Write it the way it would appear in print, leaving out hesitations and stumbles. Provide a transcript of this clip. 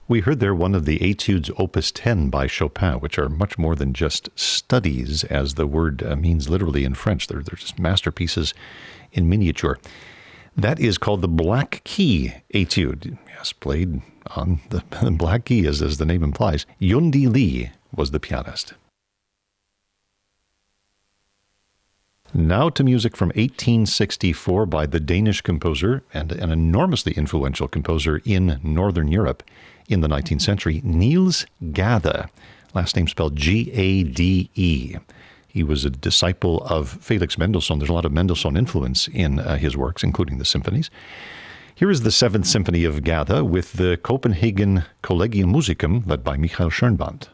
We heard there one of the Etudes Opus 10 by Chopin, which are much more than just studies, as the word means literally in French. They're just masterpieces in miniature. That is called the Black Key Etude. Yes, played on the Black Key, as the name implies. Yundi Lee was the pianist. Now to music from 1864 by the Danish composer and an enormously influential composer in Northern Europe in the 19th century, Niels Gade, last name spelled G-A-D-E. He was a disciple of Felix Mendelssohn. There's a lot of Mendelssohn influence in his works, including the symphonies. Here is the Seventh Symphony of Gade with the Copenhagen Collegium Musicum, led by Michael Schönband.